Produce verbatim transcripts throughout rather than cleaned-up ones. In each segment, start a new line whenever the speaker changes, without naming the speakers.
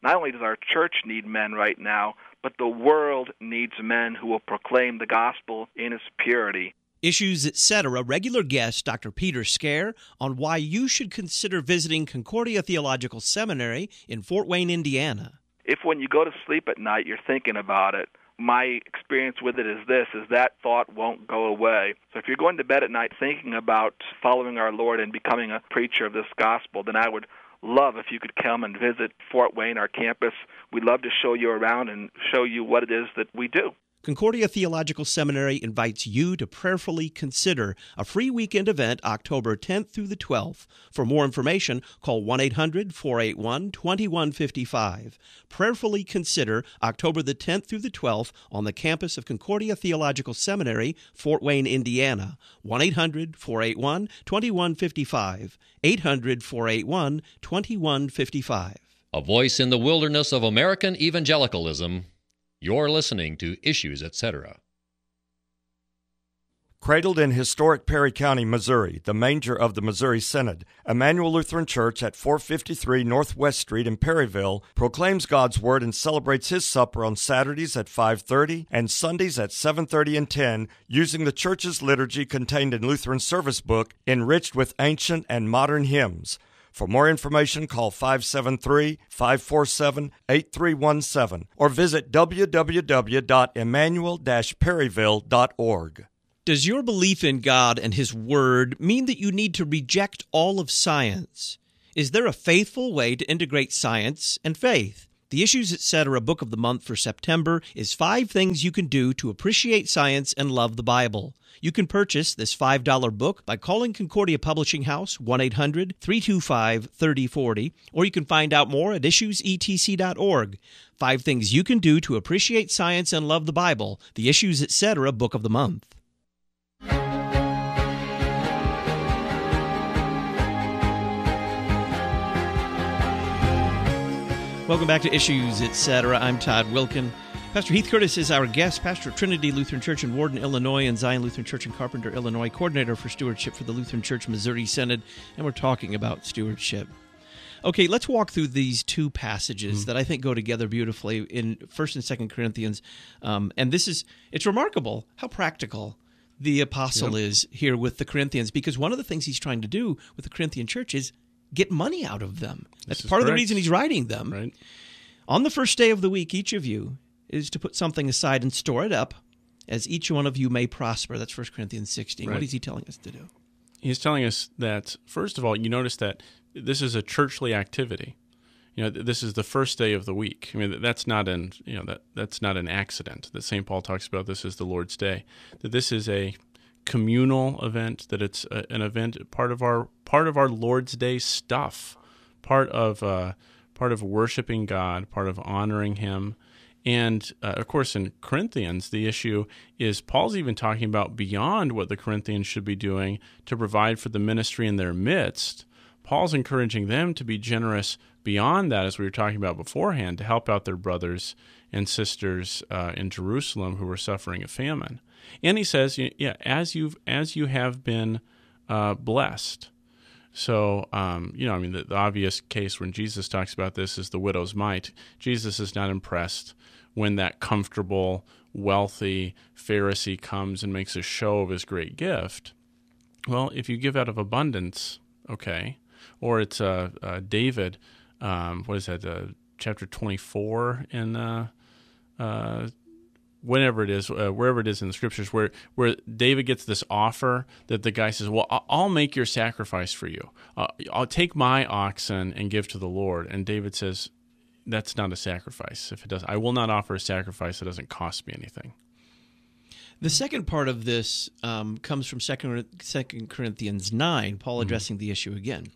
Not only does our church need men right now, but the world needs men who will proclaim the gospel in its purity.
Issues, et cetera. Regular guest Doctor Peter Scare on why you should consider visiting Concordia Theological Seminary in Fort Wayne, Indiana.
If when you go to sleep at night you're thinking about it, my experience with it is this, is that thought won't go away. So if you're going to bed at night thinking about following our Lord and becoming a preacher of this gospel, then I would love if you could come and visit Fort Wayne, our campus. We'd love to show you around and show you what it is that we do.
Concordia Theological Seminary invites you to prayerfully consider a free weekend event October tenth through the twelfth. For more information, call one eight hundred, four eight one, two one five five. Prayerfully consider October the tenth through the twelfth on the campus of Concordia Theological Seminary, Fort Wayne, Indiana. one eight hundred, four eight one, two one five five. eight hundred, four eight one, two one five five.
A voice in the wilderness of American evangelicalism. You're listening to Issues, et cetera.
Cradled in historic Perry County, Missouri, the manger of the Missouri Synod, Emmanuel Lutheran Church at four fifty-three Northwest Street in Perryville proclaims God's Word and celebrates His supper on Saturdays at five thirty and Sundays at seven thirty and ten using the church's liturgy contained in Lutheran Service Book, enriched with ancient and modern hymns. For more information, call five seven three, five four seven, eight three one seven or visit w w w dot emmanuel dash perryville dot org.
Does your belief in God and His Word mean that you need to reject all of science? Is there a faithful way to integrate science and faith? The Issues, et cetera. Book of the month for September is five things you can do to appreciate science and love the Bible. You can purchase this five dollar book by calling Concordia Publishing House, one eight hundred, three two five, three oh four oh, or you can find out more at issues e t c dot org. Five things you can do to appreciate science and love the Bible. The Issues, et cetera. Book of the month. Welcome back to Issues, et cetera. I'm Todd Wilkin. Pastor Heath Curtis is our guest, pastor of Trinity Lutheran Church in Warden, Illinois, and Zion Lutheran Church in Carpenter, Illinois, coordinator for stewardship for the Lutheran Church Missouri Synod, and we're talking about stewardship. Okay, let's walk through these two passages mm-hmm. that I think go together beautifully in First and Second Corinthians, um, and this is, it's remarkable how practical the apostle yep. is here with the Corinthians, because one of the things he's trying to do with the Corinthian church is get money out of them. That's part correct. of the reason he's writing them.
Right.
On the first day of the week, each of you is to put something aside and store it up, as each one of you may prosper. That's First Corinthians sixteen. Right. What is he telling us to do?
He's telling us that, first of all, you notice that this is a churchly activity. You know, this is the first day of the week. I mean, that's not an you know that that's not an accident. That Saint Paul talks about this as the Lord's Day. That this is a communal event. That it's a, an event part of our part of our Lord's Day stuff. Part of uh, part of worshiping God. Part of honoring Him. And, uh, of course, in Corinthians, the issue is Paul's even talking about beyond what the Corinthians should be doing to provide for the ministry in their midst. Paul's encouraging them to be generous beyond that, as we were talking about beforehand, to help out their brothers and sisters uh, in Jerusalem who were suffering a famine. And he says, yeah, as you've as you have been uh, blessed. So, um, you know, I mean, the, the obvious case when Jesus talks about this is the widow's mite. Jesus is not impressed when that comfortable, wealthy Pharisee comes and makes a show of his great gift. Well, if you give out of abundance, okay. Or it's uh, uh, David, um, what is that, uh, chapter twenty-four in uh, uh, whenever it is, uh, wherever it is in the scriptures, where, where David gets this offer that the guy says, well, I'll make your sacrifice for you. Uh, I'll take my oxen and give to the Lord. And David says, that's not a sacrifice. If it does, I will not offer a sacrifice that doesn't cost me anything.
The second part of this um, comes from Second Corinthians nine, Paul addressing mm-hmm. the issue again.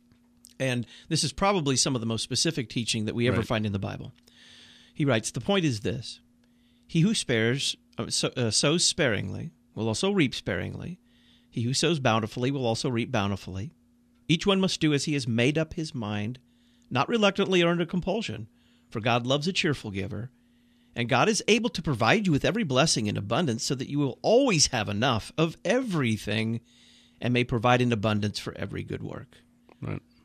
And this is probably some of the most specific teaching that we ever right. find in the Bible. He writes, the point is this: he who spares, uh, so, uh, sows sparingly will also reap sparingly. He who sows bountifully will also reap bountifully. Each one must do as he has made up his mind, not reluctantly or under compulsion, for God loves a cheerful giver. And God is able to provide you with every blessing in abundance so that you will always have enough of everything and may provide in abundance for every good work.
Right.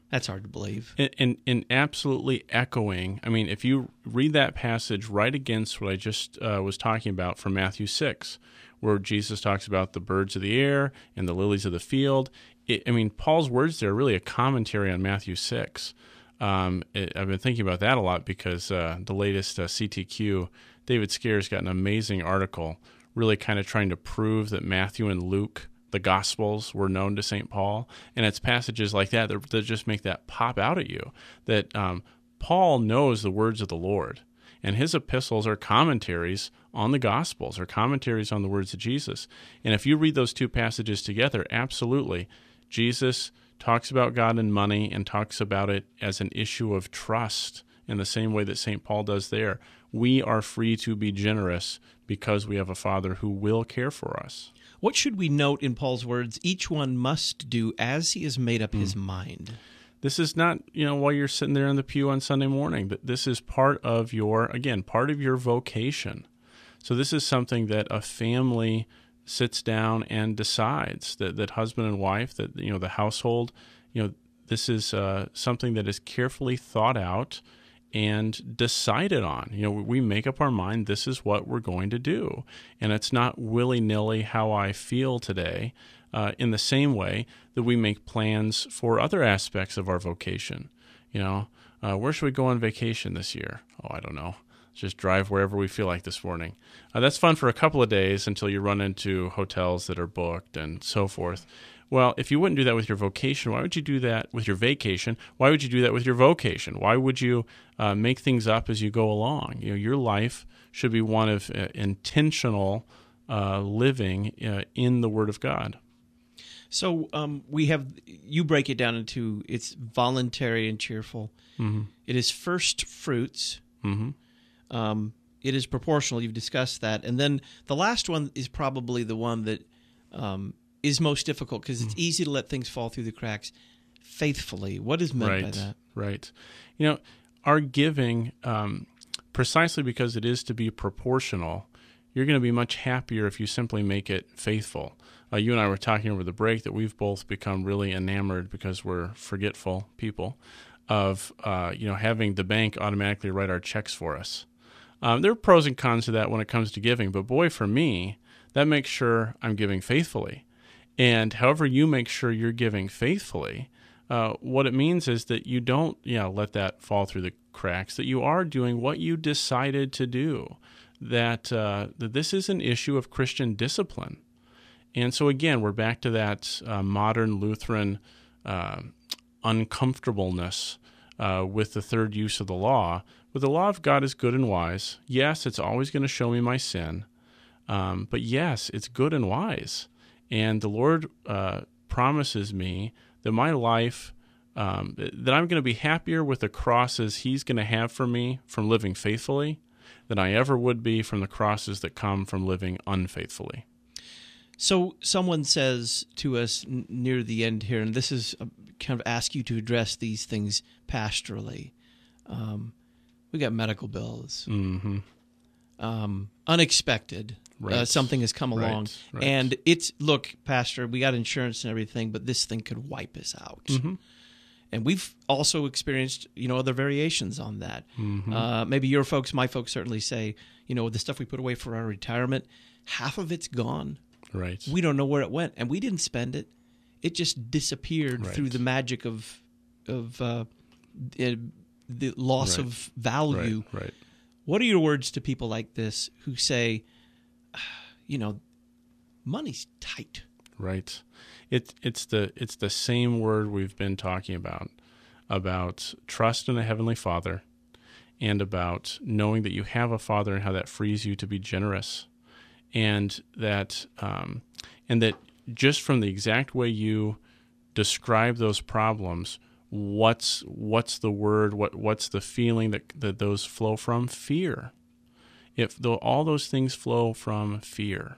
That's hard to believe.
And, and, and absolutely echoing. I mean, if you read that passage right against what I just uh, was talking about from Matthew six, where Jesus talks about the birds of the air and the lilies of the field, it, I mean, Paul's words there are really a commentary on Matthew six. Um, it, I've been thinking about that a lot because uh, the latest uh, C T Q, David Scare's got an amazing article really kind of trying to prove that Matthew and Luke, the Gospels, were known to Saint Paul. And it's passages like that that, that just make that pop out at you, that um, Paul knows the words of the Lord. And his epistles are commentaries on the Gospels, or commentaries on the words of Jesus. And if you read those two passages together, absolutely, Jesus talks about God and money and talks about it as an issue of trust in the same way that Saint Paul does there. We are free to be generous because we have a Father who will care for us.
What should we note in Paul's words? Each one must do as he has made up mm. his mind.
This is not, you know, while you're sitting there in the pew on Sunday morning. This is part of your, again, part of your vocation. So this is something that a family sits down and decides, that, that husband and wife, that, you know, the household, you know, this is uh, something that is carefully thought out and decided on. You know, we make up our mind, this is what we're going to do. And it's not willy-nilly how I feel today, uh, in the same way that we make plans for other aspects of our vocation. You know, uh, where should we go on vacation this year? Oh, I don't know. Just drive wherever we feel like this morning. Uh, that's fun for a couple of days until you run into hotels that are booked and so forth. Well, if you wouldn't do that with your vocation, why would you do that with your vacation? Why would you do that with your vocation? Why would you uh, make things up as you go along? You know, your life should be one of uh, intentional uh, living uh, in the Word of God.
So um, we have, you break it down into, it's voluntary and cheerful.
Mm-hmm.
It is first fruits.
Mm-hmm.
Um, it is proportional. You've discussed that. And then the last one is probably the one that um, is most difficult because it's easy to let things fall through the cracks. Faithfully. What is meant
right,
by that?
Right. You know, our giving, um, precisely because it is to be proportional, you're going to be much happier if you simply make it faithful. Uh, you and I were talking over the break that we've both become really enamored, because we're forgetful people, of uh, you know, having the bank automatically write our checks for us. Um, there are pros and cons to that when it comes to giving, but boy, for me, that makes sure I'm giving faithfully. And however you make sure you're giving faithfully, uh, what it means is that you don't you know, let that fall through the cracks, that you are doing what you decided to do, that, uh, that this is an issue of Christian discipline. And so again, we're back to that uh, modern Lutheran uh, uncomfortableness uh, with the third use of the law. But the law of God is good and wise. Yes, it's always going to show me my sin. Um, but yes, it's good and wise. And the Lord uh, promises me that my life, um, that I'm going to be happier with the crosses He's going to have for me from living faithfully than I ever would be from the crosses that come from living unfaithfully.
So someone says to us n- near the end here, and this is a, kind of ask you to address these things pastorally. Um, we got medical bills,
mm-hmm.
um, unexpected.
Right.
Uh, something has come along,
right. Right.
and it's, look, Pastor, we got insurance and everything, but this thing could wipe us out.
Mm-hmm.
And we've also experienced, you know, other variations on that.
Mm-hmm.
Uh, maybe your folks, my folks certainly say, you know, the stuff we put away for our retirement, half of it's gone.
Right.
We don't know where it went, and we didn't spend it. It just disappeared
right.
through the magic of of uh, it, the loss
right.
of value.
Right. Right.
What are your words to people like this who say, you know, money's tight?
Right. It's it's the it's the same word we've been talking about, about trust in a Heavenly Father, and about knowing that you have a Father and how that frees you to be generous. And that, um, and that just from the exact way you describe those problems, what's what's the word? What what's the feeling that that those flow from? Fear. If though all those things flow from fear,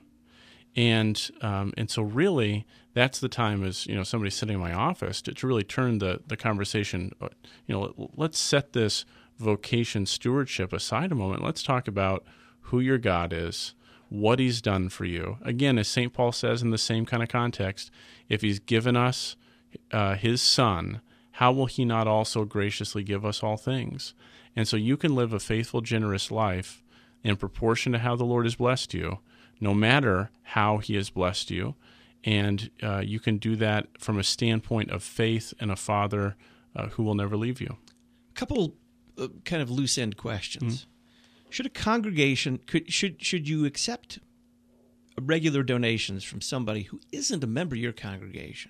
and um, and so really that's the time, as you know, somebody sitting in my office to, to really turn the the conversation. You know, let's set this vocation stewardship aside a moment. Let's talk about who your God is, what He's done for you. Again, as Saint Paul says in the same kind of context, if He's given us uh, His Son, how will he not also graciously give us all things? And so you can live a faithful, generous life in proportion to how the Lord has blessed you, no matter how he has blessed you. And uh, you can do that from a standpoint of faith in a Father uh, who will never leave you.
A couple uh, kind of loose-end questions. Mm-hmm. Should a congregation, could, should should you accept regular donations from somebody who isn't a member of your congregation?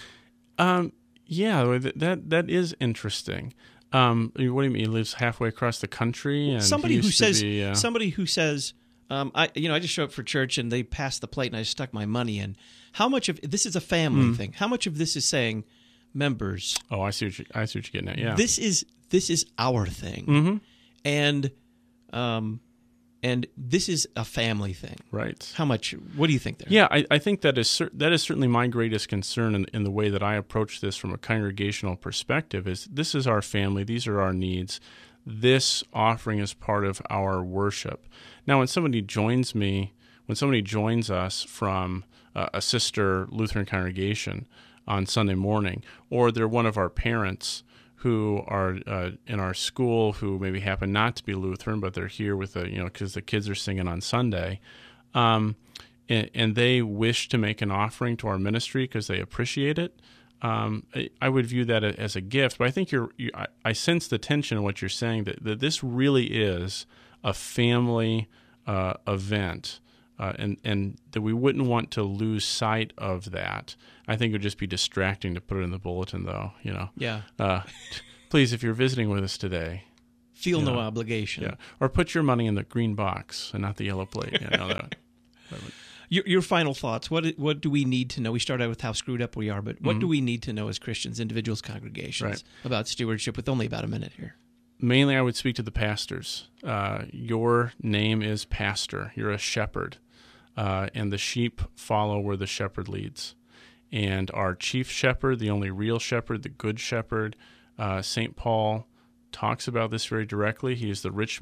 Um, yeah, that that is interesting. Um, what do you mean? He lives halfway across the country, and
somebody who says
be, uh...
somebody who says, um, I you know, I just show up for church and they pass the plate and I stuck my money in. How much of this is a family mm. thing? How much of this is saying, members?
Oh, I see what you, I see what you're getting at. Yeah,
this is this is our thing,
mm-hmm.
and um, and this is a family thing,
right?
How much? What do you think there?
Yeah, I, I think that is cer- that is certainly my greatest concern in, in the way that I approach this from a congregational perspective. Is this is our family? These are our needs. This offering is part of our worship. Now, when somebody joins me, when somebody joins us from uh, a sister Lutheran congregation on Sunday morning, or they're one of our parents who are uh, in our school who maybe happen not to be Lutheran, but they're here with the, you know, because the kids are singing on Sunday, um, and, and they wish to make an offering to our ministry because they appreciate it. Um, I, I would view that as a gift, but I think you're. You, I, I sense the tension in what you're saying, that, that this really is a family uh, event. Uh, and, and that we wouldn't want to lose sight of that. I think it would just be distracting to put it in the bulletin, though. You know.
Yeah.
Uh, please, if you're visiting with us today,
feel no
know,
obligation.
Yeah. Or put your money in the green box and not the yellow plate. You know, that, that would...
your, your final thoughts. What what do we need to know? We started out with how screwed up we are, but what
mm-hmm.
do we need to know as Christians, individuals, congregations,
right.
about stewardship? With only about a minute here.
Mainly, I would speak to the pastors. Uh, your name is pastor. You're a shepherd. Uh, and the sheep follow where the shepherd leads. And our chief shepherd, the only real shepherd, the good shepherd, uh, Saint Paul talks about this very directly. He is the rich